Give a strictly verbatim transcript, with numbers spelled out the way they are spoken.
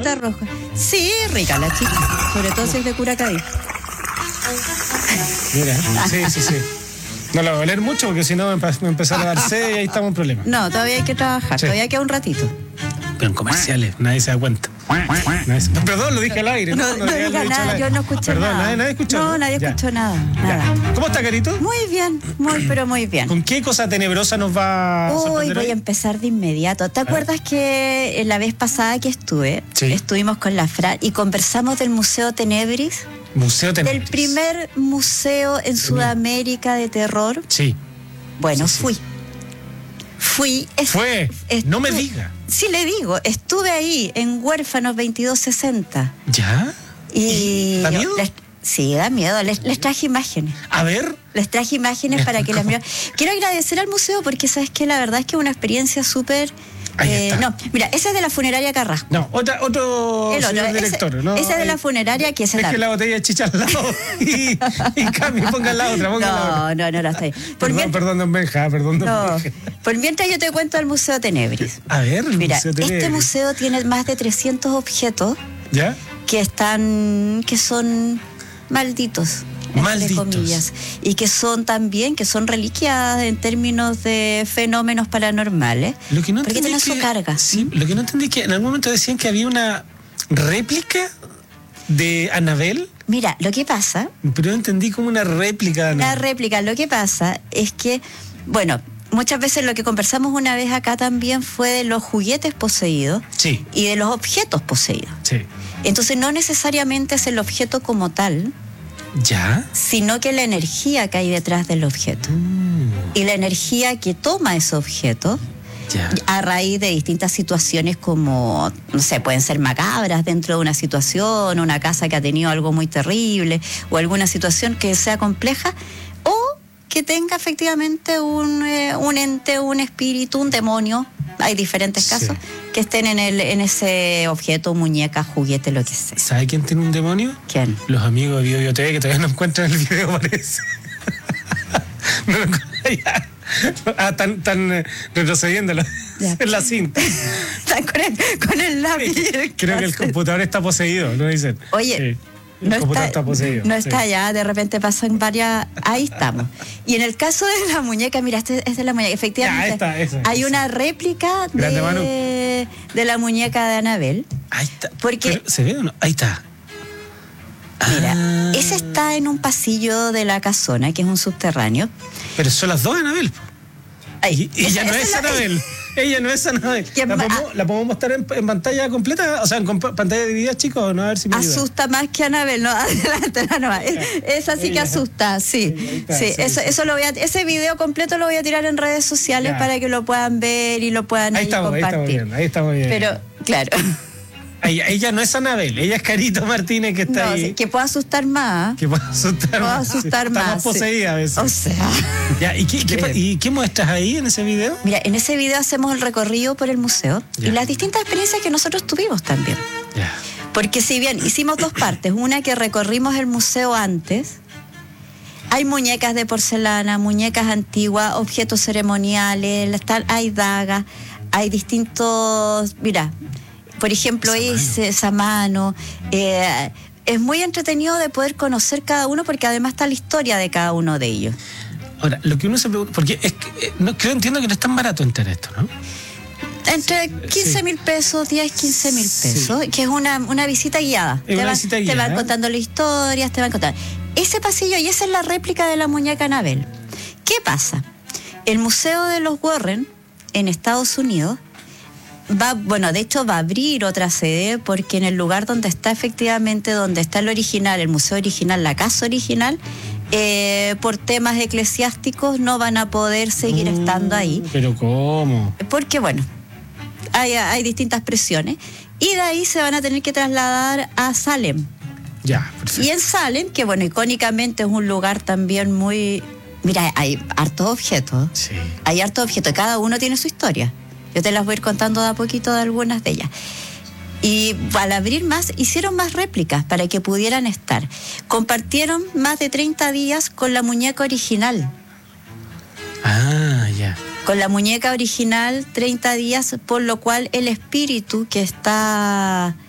chichita roja. Sí, rica la chicha, sobre todo si es de Curacaví. Mira, sí, sí, sí. No la voy a oler mucho porque si no me va a empezar a dar sed y ahí estamos en problema. No, todavía hay que trabajar, Sí. todavía queda un ratito. Pero en comerciales, nadie se da cuenta. Nadie se- Perdón, lo dije al aire. No, no, lo diga he dicho nada, al aire. yo no escuché Perdón, nada. nadie, nadie escuchó. No, nadie Ya. escuchó nada, Ya. nada. ¿Cómo está, Carito? Muy bien, muy, pero muy bien. ¿Con qué cosa tenebrosa nos va a Uy, sorprender voy hoy? a empezar de inmediato. ¿Te acuerdas que la vez pasada que estuve, Sí. estuvimos con la Fran y conversamos del Museo Tenebris? Museo Del Tenebris. primer museo en Sudamérica de terror. Sí. Bueno, Sí, sí. fui. Fui. est- Fue. estu- No me diga. Sí, le digo. Estuve ahí en Huérfanos veintidós sesenta. ¿Ya? Y. ¿Da miedo? les- sí, da miedo. Les, les traje imágenes. A ver. Les traje imágenes para que las miraran. Quiero agradecer al museo porque, ¿sabes qué? La verdad es que es una experiencia súper. Ahí eh, está. no, mira, esa es de la funeraria Carrasco. No, otra, otro El otro, señor ese- director, ¿no? esa es de la Ahí. funeraria que se Deje la- la botella de chicha al lado y, y cambie, ponga la otra, ponga la otra. No, no, no, no está ahí. Por, Perdón, mien- perdón, don Benja, perdón, don no, Benja. por mientras yo te cuento el Museo Tenebris. A ver, el Mira, Museo este Tenebris. museo tiene más de trescientos objetos ¿Ya? que están, que son malditos, entre Malditos. comillas, y que son también, que son reliquias en términos de fenómenos paranormales, Lo que no porque entendí tienen es que, su carga. Sí, lo que no entendí es que en algún momento decían que había una réplica de Annabelle, Mira, lo que pasa, pero no entendí como una réplica de la Annabelle. réplica, lo que pasa es que, bueno, muchas veces lo que conversamos una vez acá también fue de los juguetes poseídos Sí, y de los objetos poseídos. sí. Entonces no necesariamente es el objeto como tal, ¿Ya? sino que la energía que hay detrás del objeto. Mm, Y la energía que toma ese objeto ya. a raíz de distintas situaciones como, no sé, pueden ser macabras dentro de una situación, una casa que ha tenido algo muy terrible o alguna situación que sea compleja o que tenga efectivamente un, eh, un ente, un espíritu, un demonio, hay diferentes Sí. casos, que estén en, el, en ese objeto, muñeca, juguete, lo que sea. ¿Sabe quién tiene un demonio? ¿Quién? Los amigos de Bio Bio T V que todavía no encuentran el video, parece. No lo encuentran ya. Ah, están, están eh, retrocediendo la- Ya. en la cinta. Están con el, con el lápiz. Creo que el computador está poseído, ¿no dicen? Oye, Sí, el no computador está, está, poseído. no sí. está allá, de repente pasan varias, ahí estamos. Y en el caso de la muñeca, mira, este es de la muñeca, efectivamente, Ya, esta, esa, hay esa. una réplica Grande, Manu. de, de la muñeca de Annabelle. Ahí está. Porque- Pero, ¿se ve o no? Ahí está. Mira, Ah, esa está en un pasillo de la casona, que es un subterráneo. Pero son las dos Anabel. po. Ay, Y ella esa- no esa es la- Anabel. Ella no es Anabel. ¿Quién ¿La va- podemos, la podemos mostrar en, en pantalla completa? O sea, en compa- pantalla dividida, chicos, no a ver si me ayudan. Asusta más que Annabelle, no, adelante, no, no, es- esa sí que Ella. asusta, sí, Sí, ahí está, sí, sí, eso, sí. eso lo voy a, ese video completo lo voy a tirar en redes sociales Ya. para que lo puedan ver y lo puedan Ahí ahí estamos, ahí compartir. estamos bien, ahí estamos bien. Pero, claro, Ella, ella no es Anabel, ella es Carito Martínez que está no, ahí. sí, que pueda asustar más. Que puede asustar Puede más. asustar Está más. más poseída a veces. sí. O sea, Ya, ¿y, qué, qué pa- ¿Y qué muestras ahí en ese video? mira, en ese video hacemos el recorrido por el museo Ya. y las distintas experiencias que nosotros tuvimos también. Ya. Porque si bien hicimos dos partes, una que recorrimos el museo antes, hay muñecas de porcelana, muñecas antiguas, objetos ceremoniales, están- hay dagas, hay distintos, mira, por ejemplo, Esa ese, esa mano. eh, es muy entretenido de poder conocer cada uno porque además está la historia de cada uno de ellos. Ahora, lo que uno se pregunta, porque es que, eh, no, creo entiendo que no es tan barato entrar esto, ¿no? Entre quince mil pesos, diez, quince mil Sí. pesos, que es una, una visita guiada. Es una van, visita te guiada. van contando las historias, te van contando. Ese pasillo, y esa es la réplica de la muñeca Annabelle. ¿Qué pasa? El Museo de los Warren, en Estados Unidos, va, bueno, de hecho va a abrir otra sede porque en el lugar donde está efectivamente, donde está el original, el museo original, la casa original, eh, por temas eclesiásticos no van a poder seguir Mm, estando ahí. Pero ¿cómo? Porque, bueno, hay, hay distintas presiones. Y de ahí se van a tener que trasladar a Salem. Ya, perfecto. Y en Salem, que bueno, icónicamente es un lugar también muy... Mira, hay hartos objetos. Sí. Hay hartos objetos. Cada uno tiene su historia. Yo te las voy a ir contando de a poquito de algunas de ellas. Y al abrir más, hicieron más réplicas para que pudieran estar. Compartieron más de treinta días con la muñeca original. Ah, ya. Con la muñeca original, treinta días, por lo cual el espíritu que está